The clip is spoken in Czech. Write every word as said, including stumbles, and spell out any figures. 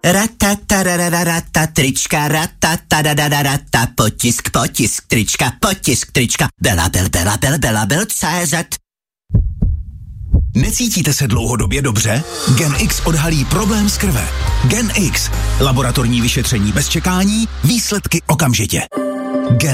Ratatarararata, trička, ratatarararata, potisk, potisk, trička, potisk, trička, belabel, belabel, belabel, C Z. Necítíte se dlouhodobě dobře? Gen X odhalí problém z krve. Gen X. Laboratorní vyšetření bez čekání, výsledky okamžitě.